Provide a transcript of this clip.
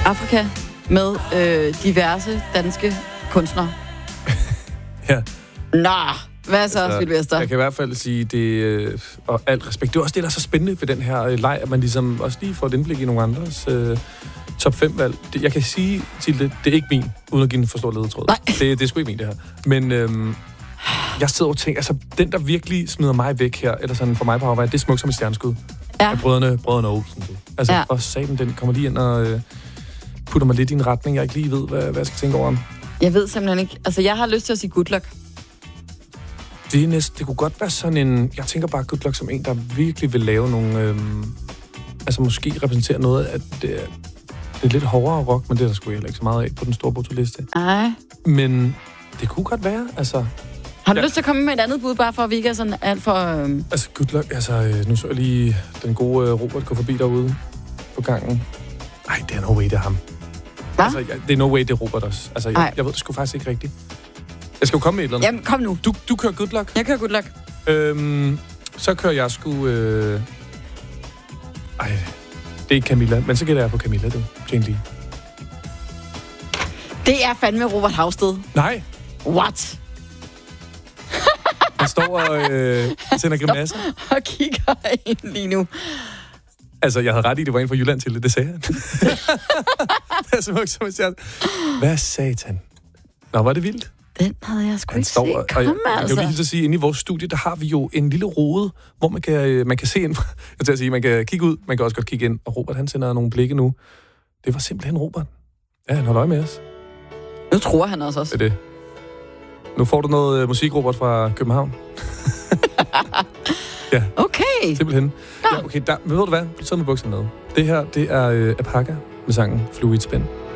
Afrika med diverse danske kunstnere. Ja. Nå, hvad så, Altså, Sylvester? Jeg kan i hvert fald sige, det og alt respekt. Det er også det, der er så spændende ved den her leg, at man ligesom også lige får et indblik i nogle andres top 5-valg. Jeg kan sige til det er ikke min, uden at give en for stor ledetråd. Det er sgu ikke min, det her. Men jeg sidder og tænker, altså den, der virkelig smider mig væk her, eller sådan for mig på arbejde, det er Smuk som et stjerneskud. Ja. Af brødrene Olsen. Altså, Ja. for satan, den kommer lige ind og putter mig lidt i en retning, jeg ikke lige ved, hvad jeg skal tænke over om. Jeg ved simpelthen ikke. Altså, jeg har lyst til at sige good luck. Det kunne godt være sådan en... Jeg tænker bare good luck som en, der virkelig vil lave nogle... altså måske repræsentere noget af det er lidt hårdere rock, men det er der sgu heller ikke så meget af på den store botoliste. Ej. Men det kunne godt være, altså... Har du lyst til at komme med et andet bud, bare for at vi ikke er sådan alt for... Altså, good luck. Altså, nu så jeg lige den gode Robert gå forbi derude på gangen. Nej, det er no way, det er ham. Hvad? Altså, det er no way, det er Robert også. Altså, jeg ved det sgu faktisk ikke rigtigt. Jeg skal jo komme med et eller andet. Jamen, kom nu. Du kører good luck? Jeg kører good luck. Så kører jeg sgu... det er ikke Camilla, men så gætter jeg på Camilla, du. Jane Lee. Det er fandme Robert Havsted. Nej. What? Han står og sender grimasser. Og kigger ind lige nu. Altså, jeg havde ret i, det var en fra Jylland til det sagde han. Det er Smuk som et stjerne. Hvad satan? Nå, var det vildt? Den havde jeg sgu Han ikke står, set og komme, jeg kan jo lige så sige, inde i vores studie, der har vi jo en lille rode, hvor man kan se ind. Jeg til at sige, man kan kigge ud, man kan også godt kigge ind. Og Robert, han sender nogle blikke nu. Det var simpelthen Robert. Ja, han holder øje med os. Nu tror han også. Det er det. Nu får du noget musik, Robert, fra København. Ja. Okay. Simpelthen. Ja, okay, ved du hvad? Så med bukserne ned. Det her, det er Apaka med sangen Fluid Spin.